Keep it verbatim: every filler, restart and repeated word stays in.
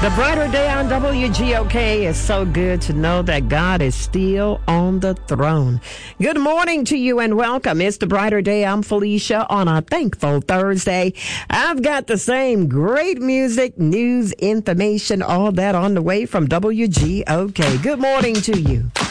The brighter day on W G O K is so good to know that God is still on the throne. Good morning to you and welcome. It's the brighter day. I'm Felicia on a thankful Thursday. I've got the same great music, news, information, all that on the way from W G O K. Good morning to you.